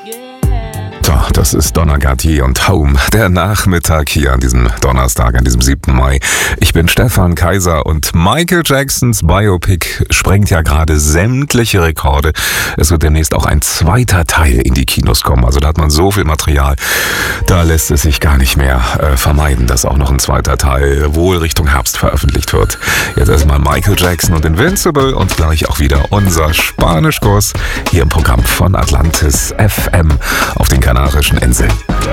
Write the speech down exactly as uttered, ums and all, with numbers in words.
So, das ist Donna Gatier und Home, der Nachmittag hier an diesem Donnerstag, an diesem siebten Mai. Ich bin Stefan Kaiser und Michael Jacksons Biopic sprengt ja gerade sämtliche Rekorde. Es wird demnächst auch ein zweiter Teil in die Kinos kommen. Also da hat man so viel Material, da lässt es sich gar nicht mehr äh, vermeiden, dass auch noch ein zweiter Teil wohl Richtung Herbst veröffentlicht wird. Jetzt erstmal Michael Jackson und Invincible und gleich auch wieder unser Spanischkurs hier im Programm von Atlantis F M auf den Kanarischen Inseln.